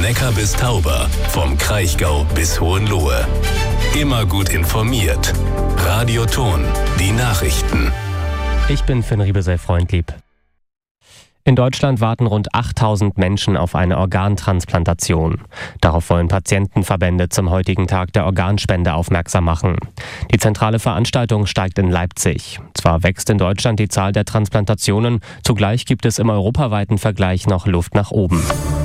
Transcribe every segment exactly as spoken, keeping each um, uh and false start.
Neckar bis Tauber, vom Kraichgau bis Hohenlohe. Immer gut informiert. Radioton, die Nachrichten. Ich bin Finn Riebesell-Freundlieb. In Deutschland warten rund achttausend Menschen auf eine Organtransplantation. Darauf wollen Patientenverbände zum heutigen Tag der Organspende aufmerksam machen. Die zentrale Veranstaltung steigt in Leipzig. Zwar wächst in Deutschland die Zahl der Transplantationen, zugleich gibt es im europaweiten Vergleich noch Luft nach oben.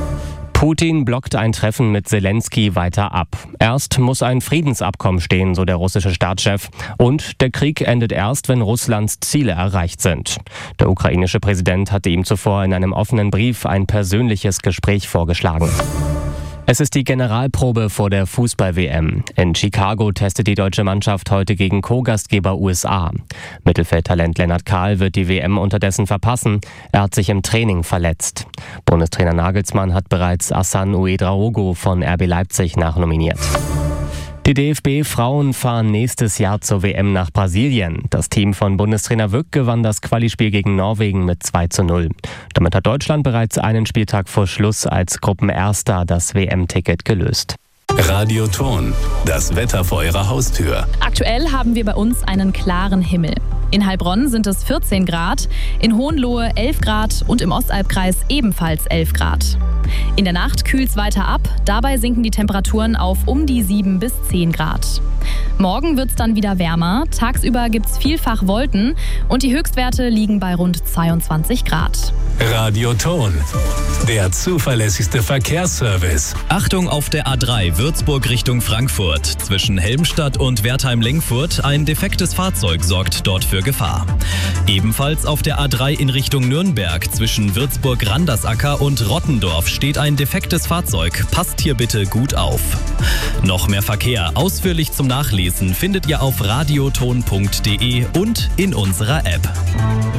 Putin blockt ein Treffen mit Zelensky weiter ab. Erst muss ein Friedensabkommen stehen, so der russische Staatschef. Und der Krieg endet erst, wenn Russlands Ziele erreicht sind. Der ukrainische Präsident hatte ihm zuvor in einem offenen Brief ein persönliches Gespräch vorgeschlagen. Es ist die Generalprobe vor der Fußball-W M. In Chicago testet die deutsche Mannschaft heute gegen Co-Gastgeber U S A. Mittelfeldtalent Lennart Kahl wird die W M unterdessen verpassen. Er hat sich im Training verletzt. Bundestrainer Nagelsmann hat bereits Hassan Ouedraogo von R B Leipzig nachnominiert. Die D F B-Frauen fahren nächstes Jahr zur W M nach Brasilien. Das Team von Bundestrainer Wück gewann das Qualispiel gegen Norwegen mit zwei zu null. Damit hat Deutschland bereits einen Spieltag vor Schluss als Gruppenerster das W M-Ticket gelöst. Radioton, das Wetter vor Ihrer Haustür. Aktuell haben wir bei uns einen klaren Himmel. In Heilbronn sind es vierzehn Grad, in Hohenlohe elf Grad und im Ostalbkreis ebenfalls elf Grad. In der Nacht kühlt es weiter ab, dabei sinken die Temperaturen auf um die sieben bis zehn Grad. Morgen wird es dann wieder wärmer, tagsüber gibt es vielfach Wolken und die Höchstwerte liegen bei rund zweiundzwanzig Grad. Radioton, der zuverlässigste Verkehrsservice. Achtung auf der A drei Würzburg Richtung Frankfurt. Zwischen Helmstadt und Wertheim-Lengfurt ein defektes Fahrzeug sorgt dort für Gefahr. Ebenfalls auf der A drei in Richtung Nürnberg zwischen Würzburg-Randersacker und Rottendorf steht ein defektes Fahrzeug. Passt hier bitte gut auf. Noch mehr Verkehr ausführlich zum Nachlesen findet ihr auf radioton punkt de und in unserer App.